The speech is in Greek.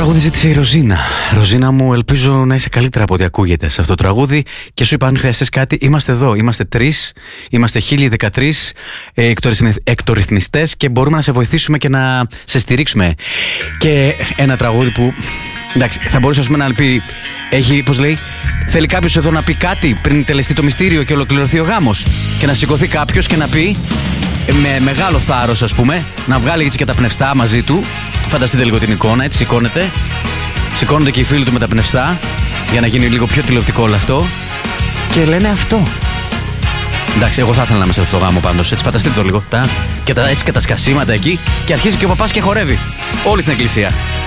τραγούδι ζήτησε η Ροζίνα. Ροζίνα μου, ελπίζω να είσαι καλύτερα από ό,τι ακούγεται σε αυτό το τραγούδι. Και σου είπα, αν χρειαστείς κάτι, είμαστε εδώ. Είμαστε 3, είμαστε 1013 εκτορυθμιστές και μπορούμε να σε βοηθήσουμε και να σε στηρίξουμε. Και ένα τραγούδι που, εντάξει, θα μπορούσε, ας πούμε, να πει, έχει, πώς λέει, θέλει κάποιος εδώ να πει κάτι πριν τελεστεί το μυστήριο και ολοκληρωθεί ο γάμος. Και να σηκωθεί κάποιος και να πει, με μεγάλο θάρρος, ας πούμε, να βγάλει έτσι και τα πνευστά μαζί του. Φανταστείτε λίγο την εικόνα, έτσι σηκώνονται και οι φίλοι του με τα πνευστά για να γίνει λίγο πιο τηλεοπτικό όλο αυτό και λένε αυτό. Εντάξει, εγώ θα ήθελα να είμαι σε αυτό το γάμο πάντως, έτσι φανταστείτε το λίγο, έτσι και τα σκασίματα εκεί και αρχίζει και ο παπάς και χορεύει όλη στην εκκλησία.